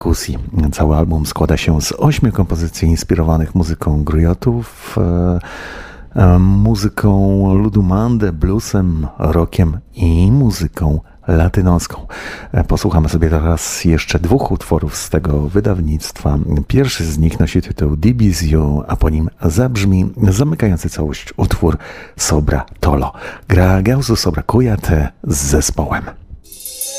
Kusi. Cały album składa się z 8 kompozycji inspirowanych muzyką griotów, muzyką ludu Mande, bluesem, rockiem i muzyką latynoską. Posłuchamy sobie teraz jeszcze 2 utworów z tego wydawnictwa. Pierwszy z nich nosi tytuł Dibizio, a po nim zabrzmi zamykający całość utwór Sobra Tolo. Gra Gausu Sobra Kujate z zespołem.